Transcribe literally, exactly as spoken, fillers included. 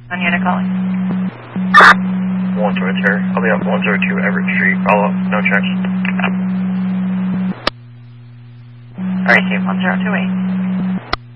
On unit calling. one two Terror. I'll be up one zero two Everett Street. Follow up. No checks. Alright, Steve, one zero two eight.